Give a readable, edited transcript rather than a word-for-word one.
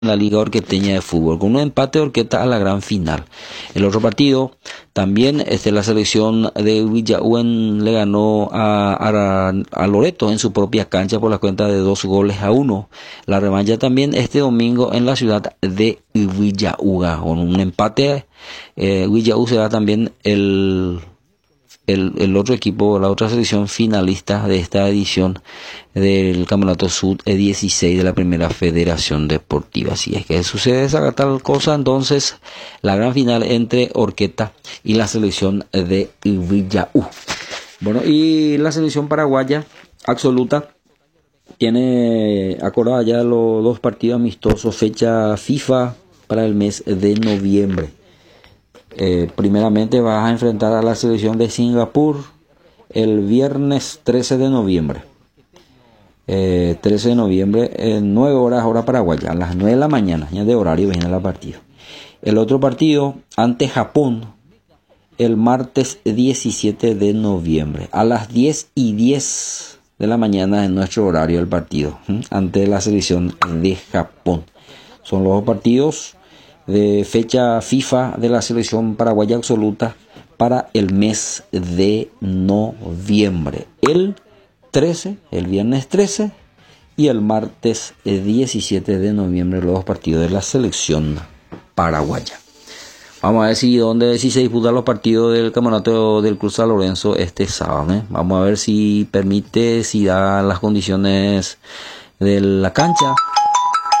la Liga Orqueteña de Fútbol, con un empate Orqueta a la gran final. El otro partido, también la selección de Villahuén le ganó a Loreto en su propia cancha por la cuenta de 2-1. La revancha también este domingo en la ciudad de Villahuga, con un empate. Villahuga será también el otro equipo, la otra selección finalista de esta edición del Campeonato Sub-16 de la Primera Federación Deportiva. Si es que sucede esa tal cosa, entonces la gran final entre Orqueta y la selección de Villaú. Bueno, y la selección paraguaya absoluta tiene acordada ya los dos partidos amistosos, fecha FIFA para el mes de noviembre. Primeramente vas a enfrentar a la selección de Singapur el viernes 13 de noviembre. 13 de noviembre, 9 horas, hora paraguaya, a las 9 de la mañana, ya de horario viene la partida. El otro partido ante Japón, el martes 17 de noviembre, a las 10:10 de la mañana en nuestro horario el partido, ante la selección de Japón. Son los dos partidos de fecha FIFA de la selección paraguaya absoluta para el mes de noviembre. El viernes 13 y el martes 17 de noviembre, los dos partidos de la selección paraguaya. Vamos a ver si se disputan los partidos del campeonato del Cruz San Lorenzo este sábado. Vamos a ver si permite, si da las condiciones de la cancha